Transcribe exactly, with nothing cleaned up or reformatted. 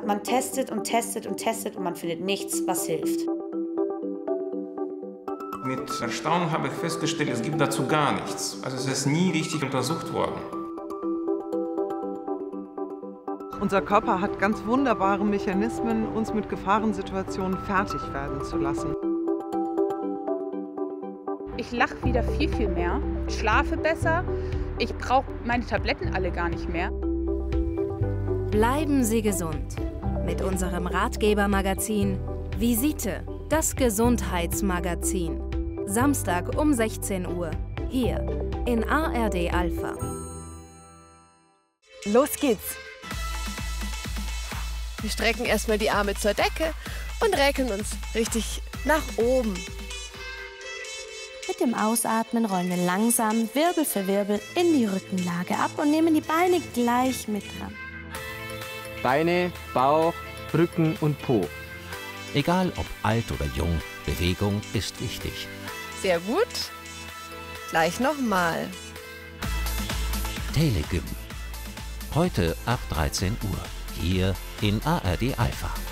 Man testet und testet und testet und man findet nichts, was hilft. Mit Erstaunen habe ich festgestellt, es gibt dazu gar nichts. Also es ist nie richtig untersucht worden. Unser Körper hat ganz wunderbare Mechanismen, uns mit Gefahrensituationen fertig werden zu lassen. Ich lache wieder viel, viel mehr, schlafe besser. Ich brauche meine Tabletten alle gar nicht mehr. Bleiben Sie gesund mit unserem Ratgebermagazin Visite, das Gesundheitsmagazin. Samstag um sechzehn Uhr, hier in A R D Alpha. Los geht's! Wir strecken erstmal die Arme zur Decke und recken uns richtig nach oben. Mit dem Ausatmen rollen wir langsam Wirbel für Wirbel in die Rückenlage ab und nehmen die Beine gleich mit dran. Beine, Bauch, Rücken und Po. Egal ob alt oder jung, Bewegung ist wichtig. Sehr gut. Gleich nochmal. Telegym. Heute ab dreizehn Uhr. Hier in A R D Alpha.